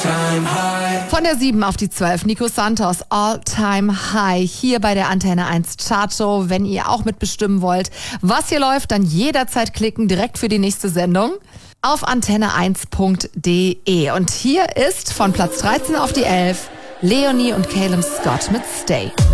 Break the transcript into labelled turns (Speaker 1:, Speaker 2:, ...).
Speaker 1: Von der 7 auf die 12, Nico Santos, All Time High, hier bei der Antenne 1 Chartshow. Wenn ihr auch mitbestimmen wollt, was hier läuft, dann jederzeit klicken, direkt für die nächste Sendung auf antenne1.de. Und hier ist von Platz 13 auf die 11 Leonie und Calum Scott mit Stay.